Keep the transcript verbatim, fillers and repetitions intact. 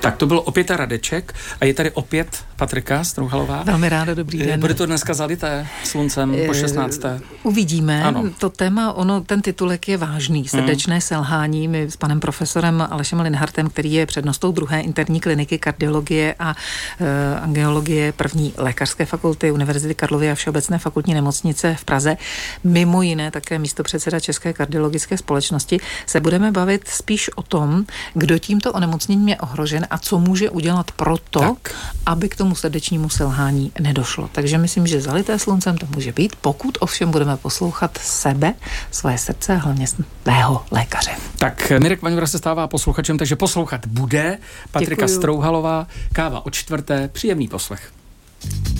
Tak to bylo opět Radeček a je tady opět Patrika Strouhalová. Velmi ráda, dobrý den. Bude to dneska zalité sluncem po šestnácté Uvidíme. Ano. To téma, ono, ten titulek je vážný. Srdečné hmm. selhání. My s panem profesorem Alešem Linhartem, který je přednostou druhé interní kliniky kardiologie a e, angiologie první lékařské fakulty Univerzity Karlovy a Všeobecné fakultní nemocnice v Praze, mimo jiné také místopředseda České kardiologické společnosti, se budeme bavit spíš o tom, kdo tímto onemocněním je ohrožen a co může udělat proto, tak. aby k tomu srdečnímu selhání nedošlo. Takže myslím, že zalité sluncem to může být, pokud ovšem budeme poslouchat sebe, svoje srdce a hlavně svého lékaře. Tak Mirek Vaňura se stává posluchačem, takže poslouchat bude. Patrika Děkuju. Strouhalová, káva o čtvrté, příjemný poslech.